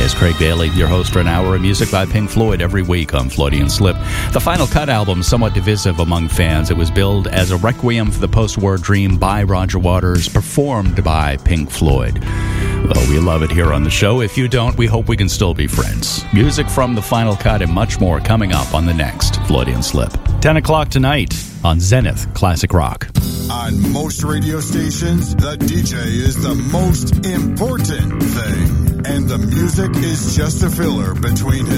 is Craig Bailey, your host for an hour of music by Pink Floyd every week on Floydian Slip. The Final Cut album, somewhat divisive among fans. It was billed as a requiem for the post-war dream by Roger Waters, performed by Pink Floyd. Well, we love it here on the show. If you don't, we hope we can still be friends. Music from The Final Cut and much more coming up on the next Floydian Slip. 10 o'clock tonight on Zenith Classic Rock. On most radio stations, the DJ is the most important thing, and the music is just a filler between his